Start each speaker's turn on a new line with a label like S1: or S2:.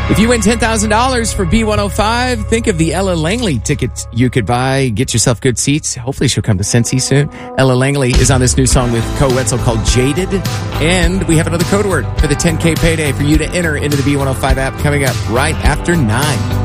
S1: If you win $10,000 for B105, think of the Ella Langley tickets you could buy. Get yourself good seats. Hopefully she'll come to Cincy soon. Ella Langley is on this new song with Co Wetzel called Jaded. And we have another code word for the 10K payday for you to enter into the B105 app coming up right after 9.